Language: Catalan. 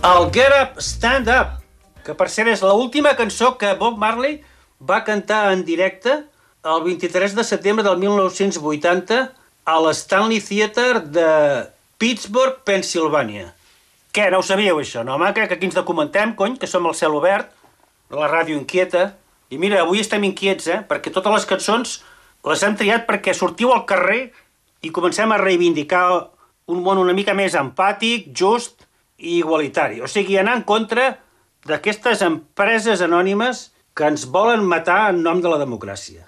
El Get Up, Stand Up, que per cert és l'última cançó que Bob Marley va cantar en directe el 23 de setembre del 1980 a l'Stanley Theatre de Pittsburgh, Pennsylvania. Què, no ho sabíeu, això, no, home? Que aquí ens documentem, cony, que som al cel obert, la ràdio inquieta. I mira, avui estem inquiets, perquè totes les cançons les hem triat perquè sortiu al carrer i comencem a reivindicar un món una mica més empàtic, just i igualitari. O sigui, anar en contra d'aquestes empreses anònimes que ens volen matar en nom de la democràcia.